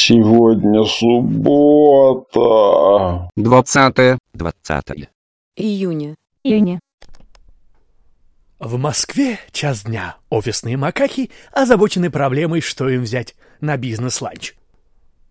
Сегодня суббота. 20 июня. В Москве час дня. Офисные макаки озабочены проблемой, что им взять на бизнес-ланч.